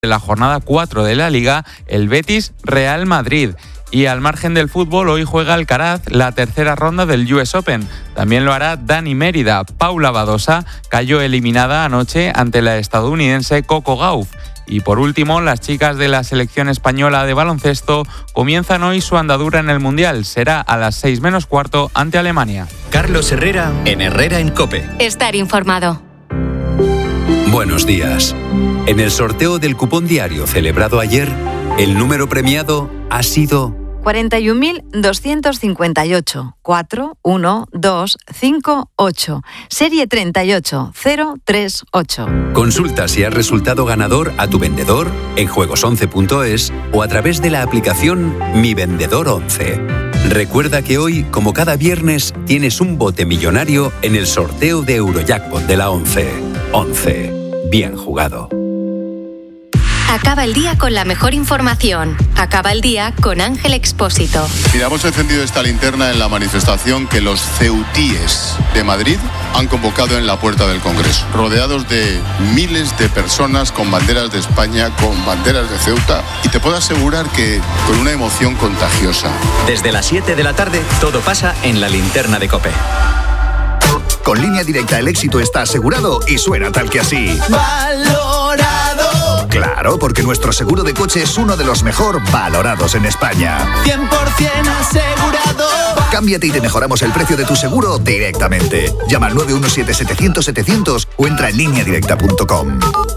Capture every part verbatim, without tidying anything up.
la jornada cuatro de la Liga, el Betis Real Madrid. Y al margen del fútbol, hoy juega Alcaraz la tercera ronda del U S Open. También lo hará Dani Mérida. Paula Badosa cayó eliminada anoche ante la estadounidense Coco Gauff. Y por último, las chicas de la selección española de baloncesto comienzan hoy su andadura en el Mundial. Será a las seis menos cuarto ante Alemania. Carlos Herrera en Herrera en COPE. Estar informado. Buenos días. En el sorteo del cupón diario celebrado ayer, el número premiado ha sido cuarenta y un mil doscientos cincuenta y ocho, cuatro uno dos cinco ocho, serie treinta y ocho cero tres ocho. Consulta si has resultado ganador a tu vendedor en juegos once punto es o a través de la aplicación Mi Vendedor once. Recuerda que hoy, como cada viernes, tienes un bote millonario en el sorteo de Eurojackpot de la once. once. Bien jugado. Acaba el día con la mejor información. Acaba el día con Ángel Expósito. Mira, hemos encendido esta linterna en la manifestación que los ceutíes de Madrid han convocado en la puerta del Congreso, rodeados de miles de personas con banderas de España, con banderas de Ceuta, y te puedo asegurar que con una emoción contagiosa. Desde las siete de la tarde, todo pasa en la linterna de COPE. Con Línea Directa el éxito está asegurado y suena tal que así. ¡Valorado! Claro, porque nuestro seguro de coche es uno de los mejor valorados en España. cien por ciento asegurado. Cámbiate y te mejoramos el precio de tu seguro directamente. Llama al nueve uno siete setecientos setecientos o entra en línea directa punto com.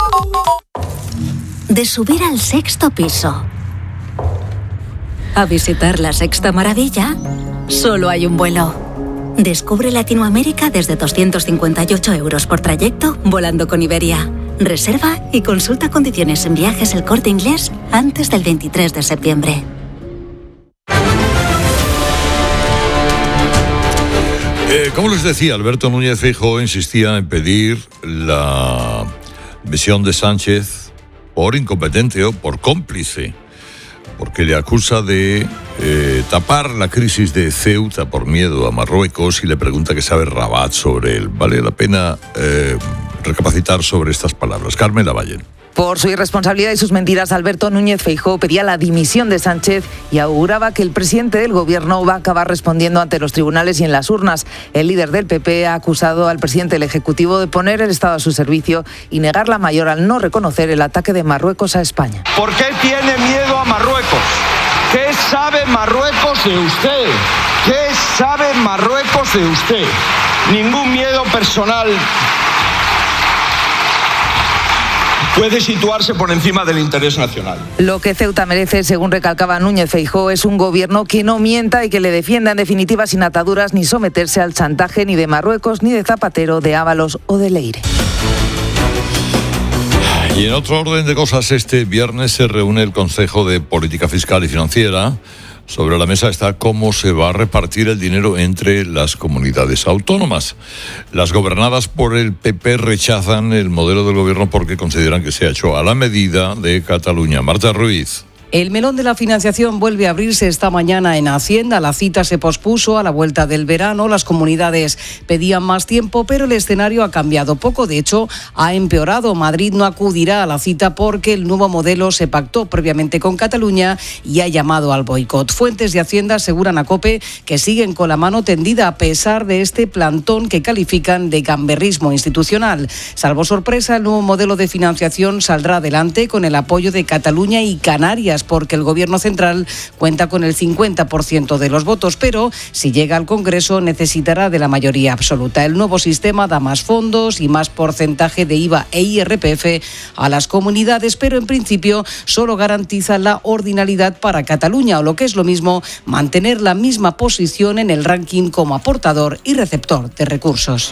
De subir al sexto piso a visitar la sexta maravilla, solo hay un vuelo. Descubre Latinoamérica desde doscientos cincuenta y ocho euros por trayecto volando con Iberia. Reserva y consulta condiciones en Viajes El Corte Inglés antes del veintitrés de septiembre. Eh, como les decía, Alberto Núñez Feijóo insistía en pedir la dimisión de Sánchez por incompetente o por cómplice, porque le acusa de eh, tapar la crisis de Ceuta por miedo a Marruecos y le pregunta qué sabe Rabat sobre él. Vale la pena eh, recapacitar sobre estas palabras. Carmen Lavalle. Por su irresponsabilidad y sus mentiras, Alberto Núñez Feijóo pedía la dimisión de Sánchez y auguraba que el presidente del gobierno va a acabar respondiendo ante los tribunales y en las urnas. El líder del P P ha acusado al presidente del Ejecutivo de poner el Estado a su servicio y negar la mayor al no reconocer el ataque de Marruecos a España. ¿Por qué tiene miedo a Marruecos? ¿Qué sabe Marruecos de usted? ¿Qué sabe Marruecos de usted? Ningún miedo personal puede situarse por encima del interés nacional. Lo que Ceuta merece, según recalcaba Núñez Feijóo, es un gobierno que no mienta y que le defienda en definitiva sin ataduras ni someterse al chantaje ni de Marruecos, ni de Zapatero, de Ábalos o de Leire. Y en otro orden de cosas, este viernes se reúne el Consejo de Política Fiscal y Financiera. Sobre la mesa está cómo se va a repartir el dinero entre las comunidades autónomas. Las gobernadas por el P P rechazan el modelo del gobierno porque consideran que se ha hecho a la medida de Cataluña. Marta Ruiz. El melón de la financiación vuelve a abrirse esta mañana en Hacienda. La cita se pospuso a la vuelta del verano. Las comunidades pedían más tiempo, pero el escenario ha cambiado poco. De hecho, ha empeorado. Madrid no acudirá a la cita porque el nuevo modelo se pactó previamente con Cataluña y ha llamado al boicot. Fuentes de Hacienda aseguran a COPE que siguen con la mano tendida a pesar de este plantón que califican de gamberrismo institucional. Salvo sorpresa, el nuevo modelo de financiación saldrá adelante con el apoyo de Cataluña y Canarias, porque el Gobierno central cuenta con el cincuenta por ciento de los votos, pero si llega al Congreso necesitará de la mayoría absoluta. El nuevo sistema da más fondos y más porcentaje de I V A e I R P F a las comunidades, pero en principio solo garantiza la ordinalidad para Cataluña, o lo que es lo mismo, mantener la misma posición en el ranking como aportador y receptor de recursos.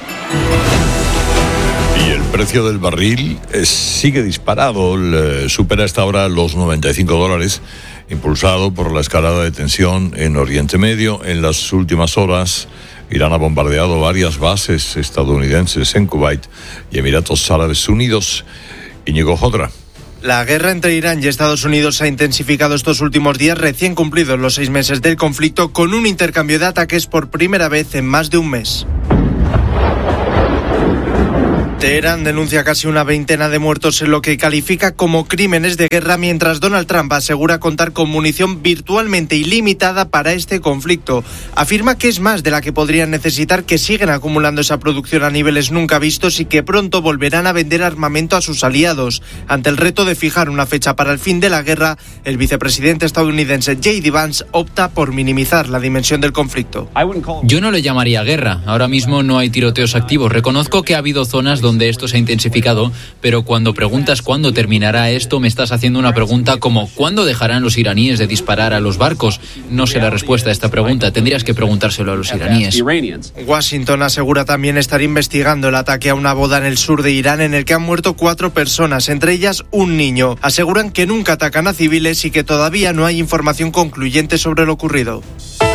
Y el precio del barril eh, sigue disparado, eh, supera hasta ahora los noventa y cinco dólares, impulsado por la escalada de tensión en Oriente Medio. En las últimas horas, Irán ha bombardeado varias bases estadounidenses en Kuwait y Emiratos Árabes Unidos. Íñigo Jodra. La guerra entre Irán y Estados Unidos ha intensificado estos últimos días, recién cumplidos los seis meses del conflicto, con un intercambio de ataques por primera vez en más de un mes. Teherán denuncia casi una veintena de muertos en lo que califica como crímenes de guerra, mientras Donald Trump asegura contar con munición virtualmente ilimitada para este conflicto. Afirma que es más de la que podrían necesitar, que siguen acumulando esa producción a niveles nunca vistos y que pronto volverán a vender armamento a sus aliados. Ante el reto de fijar una fecha para el fin de la guerra, el vicepresidente estadounidense J D Vance opta por minimizar la dimensión del conflicto. Yo no le llamaría guerra. Ahora mismo no hay tiroteos activos. Reconozco que ha habido zonas donde donde esto se ha intensificado, pero cuando preguntas cuándo terminará esto, me estás haciendo una pregunta como ¿cuándo dejarán los iraníes de disparar a los barcos? No sé la respuesta a esta pregunta, tendrías que preguntárselo a los iraníes. Washington asegura también estar investigando el ataque a una boda en el sur de Irán en el que han muerto cuatro personas, entre ellas un niño. Aseguran que nunca atacan a civiles y que todavía no hay información concluyente sobre lo ocurrido.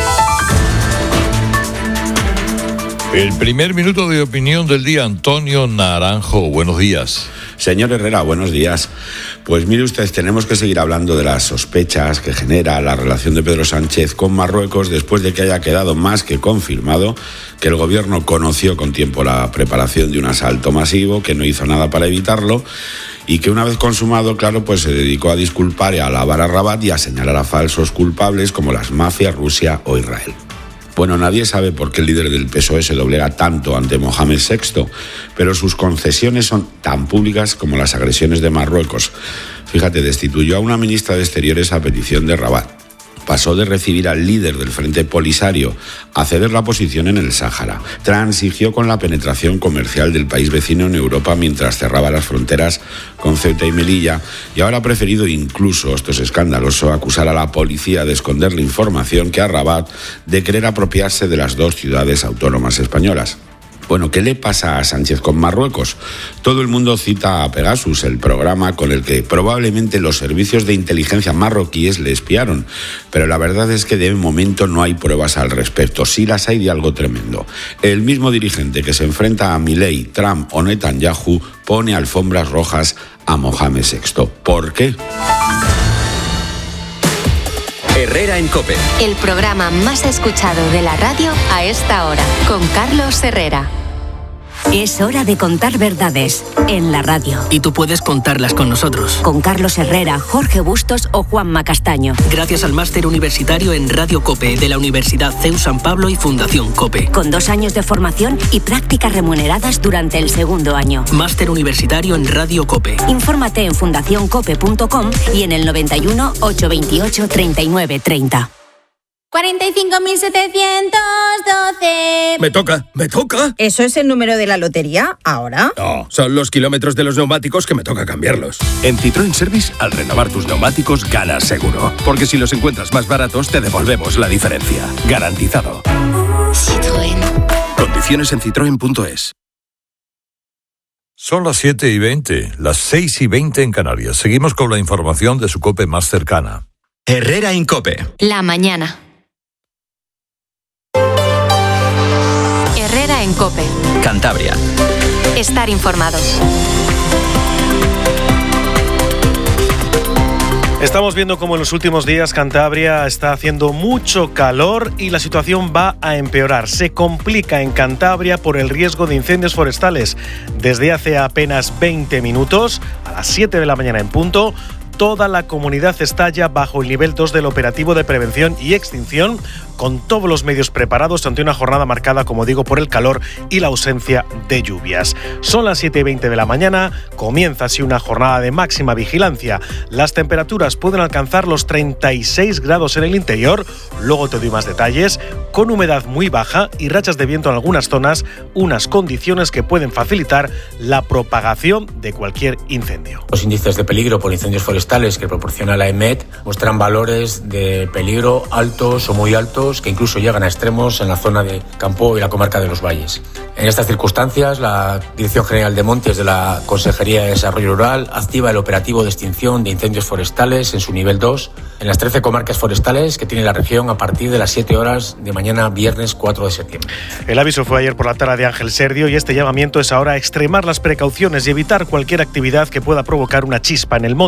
El primer minuto de opinión del día, Antonio Naranjo. Buenos días. Señor Herrera, buenos días. Pues mire usted, tenemos que seguir hablando de las sospechas que genera la relación de Pedro Sánchez con Marruecos después de que haya quedado más que confirmado que el gobierno conoció con tiempo la preparación de un asalto masivo, que no hizo nada para evitarlo y que una vez consumado, claro, pues se dedicó a disculpar y a alabar a Rabat y a señalar a falsos culpables como las mafias, Rusia o Israel. Bueno, nadie sabe por qué el líder del P S O E se doblega tanto ante Mohamed sexto, pero sus concesiones son tan públicas como las agresiones de Marruecos. Fíjate, destituyó a una ministra de Exteriores a petición de Rabat. Pasó de recibir al líder del Frente Polisario a ceder la posición en el Sáhara. Transigió con la penetración comercial del país vecino en Europa mientras cerraba las fronteras con Ceuta y Melilla, y ahora ha preferido, incluso, esto es escandaloso, acusar a la policía de esconder la información que a Rabat de querer apropiarse de las dos ciudades autónomas españolas. Bueno, ¿qué le pasa a Sánchez con Marruecos? Todo el mundo cita a Pegasus, el programa con el que probablemente los servicios de inteligencia marroquíes le espiaron, pero la verdad es que de momento no hay pruebas al respecto. Sí las hay de algo tremendo. El mismo dirigente que se enfrenta a Milei, Trump o Netanyahu pone alfombras rojas a Mohamed sexto. ¿Por qué? Herrera en COPE. El programa más escuchado de la radio a esta hora, con Carlos Herrera. Es hora de contar verdades en la radio. Y tú puedes contarlas con nosotros. Con Carlos Herrera, Jorge Bustos o Juanma Castaño. Gracias al máster universitario en Radio COPE de la Universidad C E U San Pablo y Fundación COPE. Con dos años de formación y prácticas remuneradas durante el segundo año. Máster universitario en Radio COPE. Infórmate en fundación cope punto com y en el noventa y uno, ochocientos veintiocho, treinta y nueve treinta. cuarenta y cinco mil setecientos doce. Me toca, me toca. ¿Eso es el número de la lotería ahora? No, son los kilómetros de los neumáticos que me toca cambiarlos. En Citroën Service, al renovar tus neumáticos, ganas seguro. Porque si los encuentras más baratos, te devolvemos la diferencia. Garantizado. Citroën. Condiciones en citroen punto es. Son las siete y veinte, las seis y veinte en Canarias. Seguimos con la información de su COPE más cercana. Herrera en COPE. La mañana. Herrera en COPE. Cantabria. Estar informado. Estamos viendo cómo en los últimos días Cantabria está haciendo mucho calor y la situación va a empeorar. Se complica en Cantabria por el riesgo de incendios forestales. Desde hace apenas veinte minutos, a las siete de la mañana en punto, toda la comunidad está ya bajo el nivel dos del operativo de prevención y extinción, con todos los medios preparados ante una jornada marcada, como digo, por el calor y la ausencia de lluvias. Son las siete y veinte de la mañana, comienza así una jornada de máxima vigilancia. Las temperaturas pueden alcanzar los treinta y seis grados en el interior, luego te doy más detalles, con humedad muy baja y rachas de viento en algunas zonas, unas condiciones que pueden facilitar la propagación de cualquier incendio. Los índices de peligro por incendios forestales que proporciona la E M E T muestran valores de peligro altos o muy altos, que incluso llegan a extremos en la zona de Campo y la comarca de los Valles. En estas circunstancias, la Dirección General de Montes de la Consejería de Desarrollo Rural activa el operativo de extinción de incendios forestales en su nivel dos en las trece comarcas forestales que tiene la región a partir de las siete horas de mañana, viernes cuatro de septiembre. El aviso fue ayer por la tarde de Ángel Serdio y este llamamiento es ahora a extremar las precauciones y evitar cualquier actividad que pueda provocar una chispa en el monte.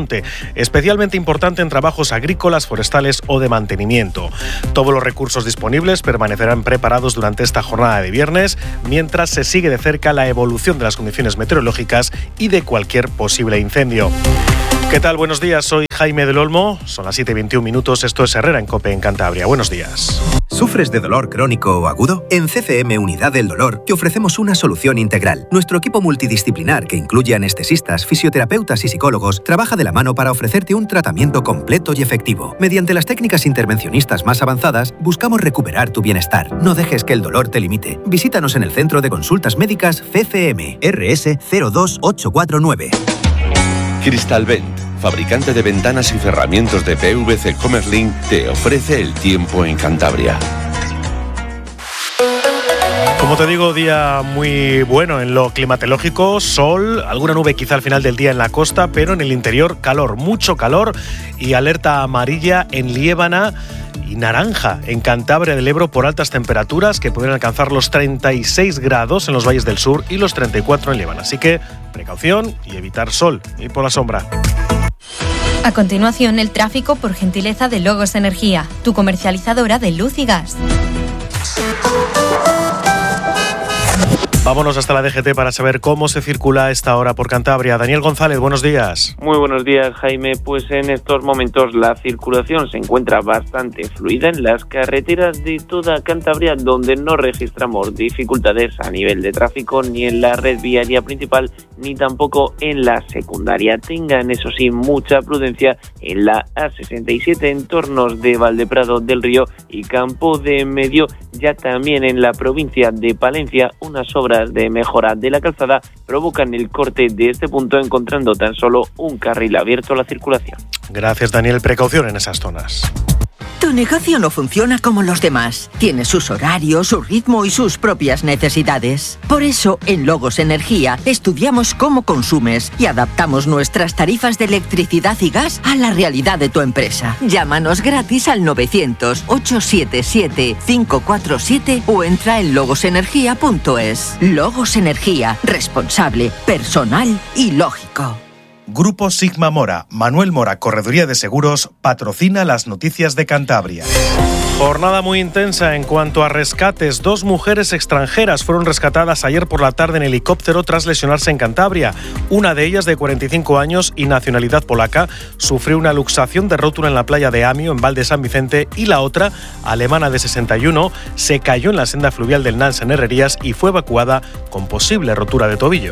especialmente importante en trabajos agrícolas, forestales o de mantenimiento. Todos los recursos disponibles permanecerán preparados durante esta jornada de viernes, mientras se sigue de cerca la evolución de las condiciones meteorológicas y de cualquier posible incendio. ¿Qué tal? Buenos días, soy Jaime del Olmo, son las siete y veintiún minutos, esto es Herrera en COPE en Cantabria. Buenos días. ¿Sufres de dolor crónico o agudo? En C C M Unidad del Dolor te ofrecemos una solución integral. Nuestro equipo multidisciplinar, que incluye anestesistas, fisioterapeutas y psicólogos, trabaja de la mano para ofrecerte un tratamiento completo y efectivo. Mediante las técnicas intervencionistas más avanzadas, buscamos recuperar tu bienestar. No dejes que el dolor te limite. Visítanos en el Centro de Consultas Médicas C C M, R S cero dos ocho cuatro nueve. Cristalvent, fabricante de ventanas y cerramientos de P V C Comerlin, te ofrece el tiempo en Cantabria. Como te digo, día muy bueno en lo climatológico, sol, alguna nube quizá al final del día en la costa, pero en el interior calor, mucho calor y alerta amarilla en Liébana y naranja en Cantabria del Ebro por altas temperaturas que pueden alcanzar los treinta y seis grados en los valles del sur y los treinta y cuatro en Liébana. Así que precaución y evitar sol y por la sombra. A continuación, el tráfico por gentileza de Logos Energía, tu comercializadora de luz y gas. Vámonos hasta la D G T para saber cómo se circula a esta hora por Cantabria. Daniel González, buenos días. Muy buenos días, Jaime. Pues en estos momentos la circulación se encuentra bastante fluida en las carreteras de toda Cantabria, donde no registramos dificultades a nivel de tráfico ni en la red viaria principal ni tampoco en la secundaria. Tengan, eso sí, mucha prudencia en la A sesenta y siete en tornos de Valdeprado del Río y Campo de Medio, ya también en la provincia de Palencia, unas obras de mejora de la calzada provocan el corte de este punto, encontrando tan solo un carril abierto a la circulación. Gracias, Daniel. Precaución en esas zonas. Tu negocio no funciona como los demás. Tiene sus horarios, su ritmo y sus propias necesidades. Por eso, en Logos Energía, estudiamos cómo consumes y adaptamos nuestras tarifas de electricidad y gas a la realidad de tu empresa. Llámanos gratis al novecientos, ochocientos setenta y siete, quinientos cuarenta y siete o entra en logos energía punto es. Logos Energía, responsable, personal y lógico. Grupo Sigma Mora, Manuel Mora, Correduría de Seguros, patrocina las noticias de Cantabria. Jornada muy intensa en cuanto a rescates. Dos mujeres extranjeras fueron rescatadas ayer por la tarde en helicóptero tras lesionarse en Cantabria. Una de ellas, de cuarenta y cinco años y nacionalidad polaca, sufrió una luxación de rótula en la playa de Amio, en Val de San Vicente, y la otra, alemana de sesenta y uno, se cayó en la senda fluvial del Nans en Herrerías y fue evacuada con posible rotura de tobillo.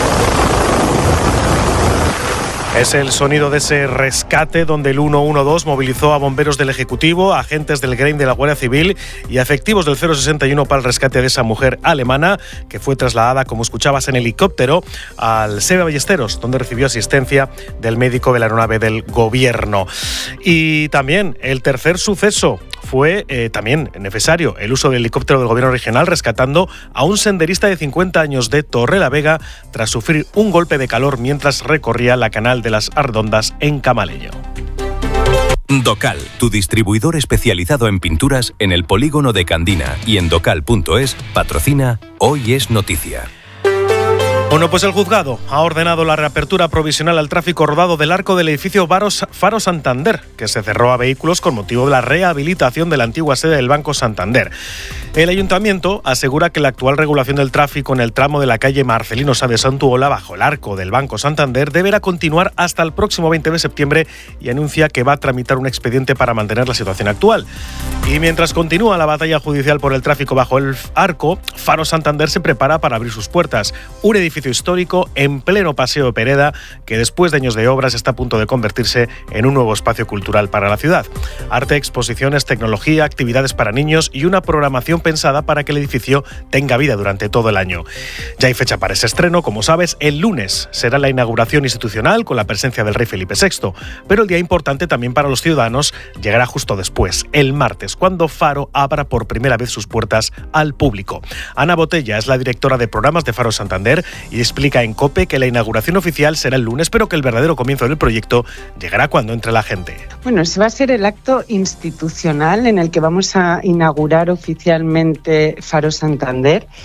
Es el sonido de ese rescate donde el ciento doce movilizó a bomberos del Ejecutivo, agentes del Grem de la Guardia Civil y efectivos del cero sesenta y uno para el rescate de esa mujer alemana que fue trasladada, como escuchabas, en helicóptero al SEBE Ballesteros, donde recibió asistencia del médico de la aeronave del Gobierno. Y también el tercer suceso fue eh, también necesario el uso del helicóptero del Gobierno regional rescatando a un senderista de cincuenta años de Torrelavega tras sufrir un golpe de calor mientras recorría la Canal de las Ardondas en Camaleño. Docal, tu distribuidor especializado en pinturas en el polígono de Candina y en docal punto es, patrocina Hoy es Noticia. Bueno, pues el juzgado ha ordenado la reapertura provisional al tráfico rodado del arco del edificio Faro Santander, que se cerró a vehículos con motivo de la rehabilitación de la antigua sede del Banco Santander. El ayuntamiento asegura que la actual regulación del tráfico en el tramo de la calle Marcelino Sá de Santuola bajo el arco del Banco Santander deberá continuar hasta el próximo veinte de septiembre y anuncia que va a tramitar un expediente para mantener la situación actual. Y mientras continúa la batalla judicial por el tráfico bajo el arco, Faro Santander se prepara para abrir sus puertas. Un edificio histórico en pleno Paseo de Pereda que después de años de obras está a punto de convertirse en un nuevo espacio cultural para la ciudad. Arte, exposiciones, tecnología, actividades para niños y una programación pensada para que el edificio tenga vida durante todo el año. Ya hay fecha para ese estreno, como sabes, el lunes será la inauguración institucional con la presencia del rey Felipe sexto, pero el día importante también para los ciudadanos llegará justo después, el martes, cuando Faro abra por primera vez sus puertas al público. Ana Botella es la directora de programas de Faro Santander y explica en COPE que la inauguración oficial será el lunes, pero que el verdadero comienzo del proyecto llegará cuando entre la gente. Bueno, ese va a ser el acto institucional en el que vamos a inaugurar oficialmente Faro Santander.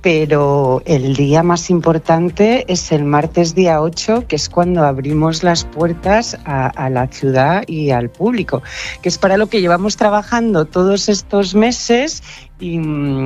pero el día más importante es el martes día ocho, que es cuando abrimos las puertas a, a la ciudad y al público, que es para lo que llevamos trabajando todos estos meses y,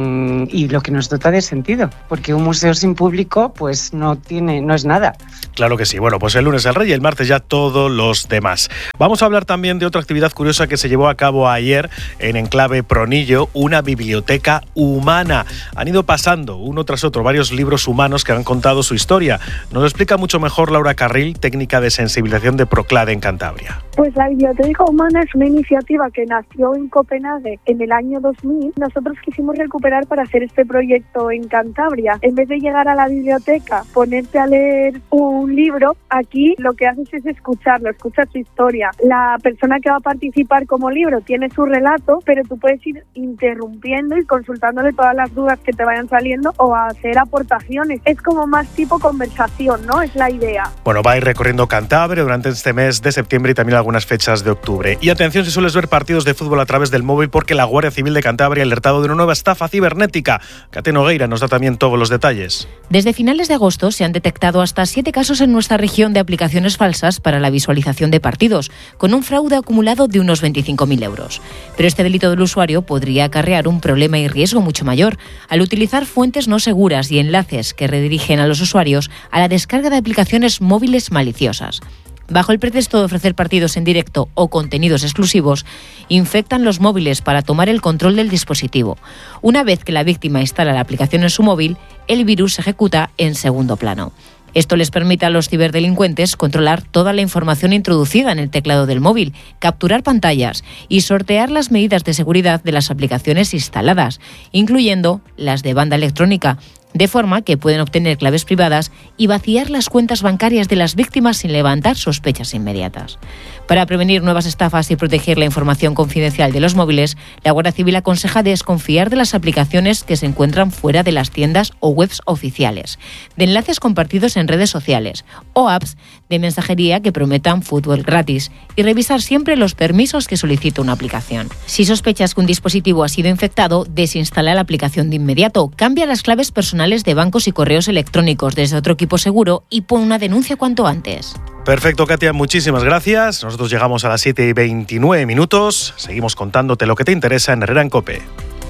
y lo que nos dota de sentido, porque un museo sin público pues no tiene, no es nada. Claro que sí. Bueno, pues el lunes el Rey y el martes ya todos los demás. Vamos a hablar también de otra actividad curiosa que se llevó a cabo ayer en Enclave Pronillo, una biblioteca humana. Han ido pasando uno tras otro varios libros humanos que han contado su historia. Nos lo explica mucho mejor Laura Carril, técnica de sensibilización de Proclade en Cantabria. Pues la Biblioteca Humana es una iniciativa que nació en Copenhague en el año dos mil. Nosotros quisimos recuperar para hacer este proyecto en Cantabria. En vez de llegar a la biblioteca, ponerte a leer un libro, aquí lo que haces es escucharlo, escuchar su historia. La persona que va a participar como libro tiene su relato, pero tú puedes ir interrumpiendo y consultándole todas las dudas que te vayan saliendo o hacer aportaciones. Es como más tipo conversación, ¿no? Es la idea. Bueno, va a ir recorriendo Cantabria durante este mes de septiembre y también algunas fechas de octubre. Y atención si sueles ver partidos de fútbol a través del móvil, porque la Guardia Civil de Cantabria ha alertado de una nueva estafa cibernética. Kate Nogueira nos da también todos los detalles. Desde finales de agosto se han detectado hasta siete casos en nuestra región de aplicaciones falsas para la visualización de partidos, con un fraude acumulado de unos veinticinco mil euros. Pero este delito del usuario podría acarrear un problema y riesgo mucho mayor al utilizar fuentes no seguras y enlaces que redirigen a los usuarios a la descarga de aplicaciones móviles maliciosas. Bajo el pretexto de ofrecer partidos en directo o contenidos exclusivos, infectan los móviles para tomar el control del dispositivo. Una vez que la víctima instala la aplicación en su móvil, el virus se ejecuta en segundo plano. Esto les permite a los ciberdelincuentes controlar toda la información introducida en el teclado del móvil, capturar pantallas y sortear las medidas de seguridad de las aplicaciones instaladas, incluyendo las de banda electrónica, de forma que pueden obtener claves privadas y vaciar las cuentas bancarias de las víctimas sin levantar sospechas inmediatas. Para prevenir nuevas estafas y proteger la información confidencial de los móviles, la Guardia Civil aconseja desconfiar de las aplicaciones que se encuentran fuera de las tiendas o webs oficiales, de enlaces compartidos en redes sociales o apps de mensajería que prometan fútbol gratis, y revisar siempre los permisos que solicita una aplicación. Si sospechas que un dispositivo ha sido infectado, desinstala la aplicación de inmediato, cambia las claves personales de bancos y correos electrónicos desde otro equipo seguro y pon una denuncia cuanto antes. Perfecto, Katia, muchísimas gracias. Nosotros llegamos a las siete y veintinueve minutos. Seguimos contándote lo que te interesa en Herrera en COPE.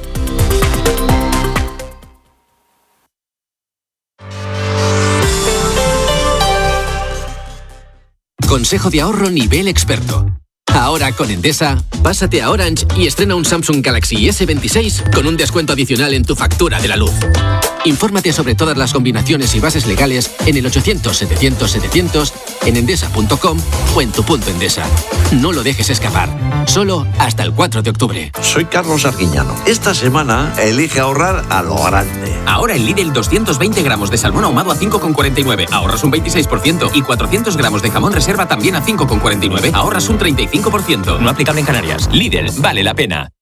Consejo de ahorro nivel experto. Ahora con Endesa, pásate a Orange y estrena un Samsung Galaxy ese veintiséis con un descuento adicional en tu factura de la luz. Infórmate sobre todas las combinaciones y bases legales en el ochocientos setecientos setecientos, en endesa punto com o en tu punto Endesa. No lo dejes escapar. Solo hasta el cuatro de octubre. Soy Carlos Arguiñano. Esta semana elige ahorrar a lo grande. Ahora en Lidl doscientos veinte gramos de salmón ahumado a cinco con cuarenta y nueve. Ahorras un veintiséis por ciento. Y cuatrocientos gramos de jamón reserva también a cinco con cuarenta y nueve. Ahorras un treinta y cinco por ciento. No aplicable en Canarias. Lidl, vale la pena.